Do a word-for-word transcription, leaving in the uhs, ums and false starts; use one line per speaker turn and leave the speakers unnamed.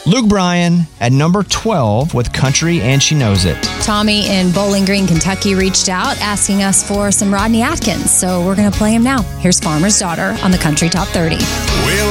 Luke Bryan at number twelve with Country and She Knows It.
Tommy in Bowling Green, Kentucky reached out asking us for some Rodney Atkins, so we're going to play him now. Here's Farmer's Daughter on the Country Top thirty.
Well,